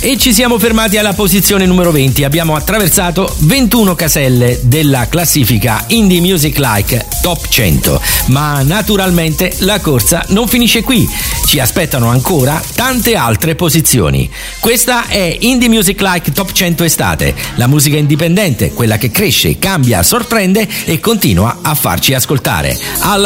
E ci siamo fermati alla posizione numero 20. Abbiamo attraversato 21 caselle della classifica Indie Music Like Top 100. Ma naturalmente la corsa non finisce qui. Ci aspettano ancora tante altre posizioni. Questa è Indie Music Like Top 100 Estate. La musica indipendente, quella che cresce, cambia, sorprende e continua a farci ascoltare. Alla